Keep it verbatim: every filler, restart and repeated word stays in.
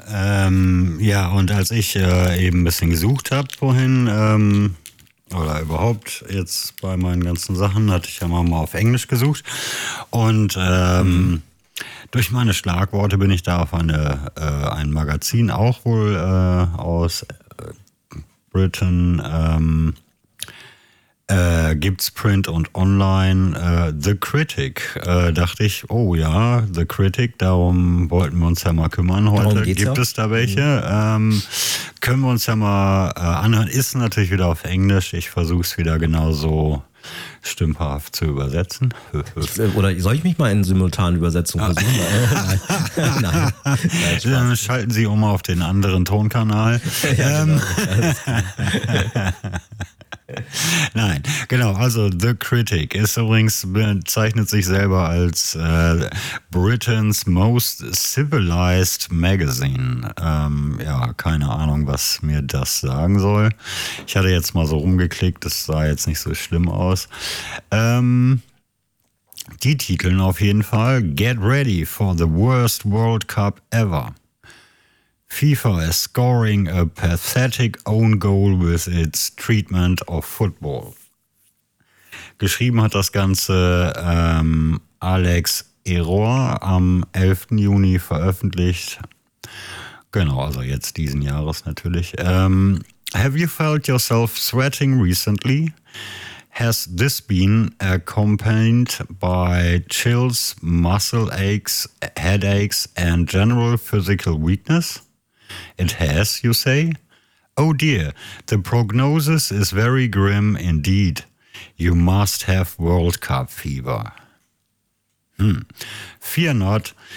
Ähm, ja, und als ich äh, eben ein bisschen gesucht habe vorhin, ähm, oder überhaupt jetzt bei meinen ganzen Sachen, hatte ich ja mal, mal auf Englisch gesucht. Und ähm, mhm. durch meine Schlagworte bin ich da auf eine, äh, ein Magazin, auch wohl äh, aus äh, Britain, ähm, Äh, gibt's Print und Online. Äh, The Critic. Äh, dachte ich, oh ja, The Critic, darum wollten wir uns ja mal kümmern heute. Gibt ja. es da welche? Mhm. Ähm, können wir uns ja mal äh, anhören. Ist natürlich wieder auf Englisch. Ich versuche es wieder genauso stümperhaft zu übersetzen. Oder soll ich mich mal in Simultanübersetzung versuchen? Nein. Nein. Nein. Nein, Dann schalten Sie um auf den anderen Tonkanal. ja, genau. Nein, genau, also The Critic ist übrigens, bezeichnet sich selber als äh, Britain's most civilized magazine. Ähm, ja, keine Ahnung, was mir das sagen soll. Ich hatte jetzt mal so rumgeklickt, das sah jetzt nicht so schlimm aus. Ähm, die titeln auf jeden Fall Get ready for the worst World Cup ever. FIFA is scoring a pathetic own goal with its treatment of football. Geschrieben hat das Ganze ähm, Alex Error am elften Juni veröffentlicht. Genau, also jetzt diesen Jahres natürlich. Ähm, have you felt yourself sweating recently? Has this been accompanied by chills, muscle aches, headaches and general physical weakness? It has, you say? Oh dear, the prognosis is very grim indeed. You must have World Cup fever. Hmm. Fear not,